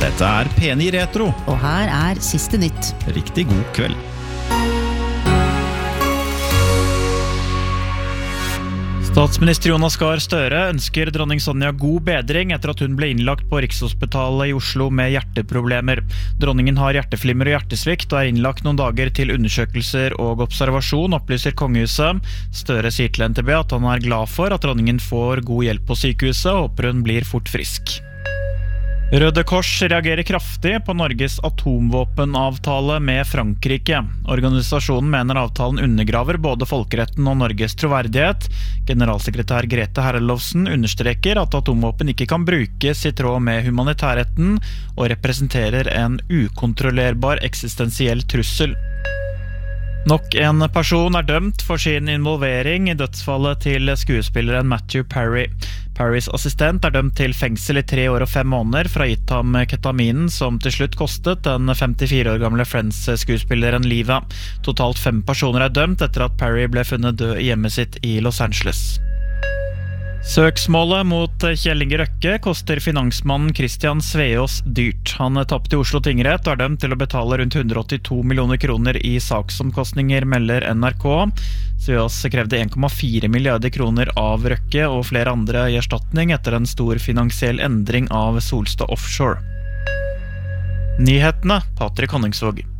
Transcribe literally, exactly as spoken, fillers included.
Dette er P ni Retro. Og her er siste nytt. Riktig god kveld. Statsminister Jonas Gahr Støre ønsker dronning Sonja god bedring etter at hun ble innlagt på Rikshospitalet i Oslo med hjerteproblemer. Dronningen har hjerteflimmer og hjertesvikt og er innlagt noen dager til undersøkelser og observasjon, opplyser kongehuset. Støre sier til N T B at han er glad for at dronningen får god hjelp på sykehuset og håper hun blir fort frisk. Røde Kors reagerer kraftig på Norges atomvåpenavtale med Frankrike. Organisasjonen mener avtalen undergraver både folkeretten og Norges troverdighet. Generalsekretær Grete Herlofsen understreker at atomvåpen ikke kan brukes i tråd med humanitærretten og representerer en ukontrollerbar eksistensiell trussel. Nok en person er dømt for sin involvering i dødsfallet til skuespilleren Matthew Perry. Perrys assistent er dømt til fengsel i tre år og fem måneder for å ha gitt ham ketaminen som til slutt kostet den femtifire år gamle Friends-skuespilleren livet. Totalt fem personer er dømt etter at Perry ble funnet død i hjemmet sitt i Los Angeles. Søksmålet mot Kjell Inge Røkke koster finansmannen Christian Sveås dyrt. Han tappte i Oslo tingrett og er dømt til å betale rundt hundre og åttito millioner kroner i saksomkostninger, melder N R K. Sveås krevde en komma fire milliarder kroner av Røkke og flere andre i erstatning etter en stor finansiell endring av Solstad Offshore. Nyhetene, Patrik Honningsvåg.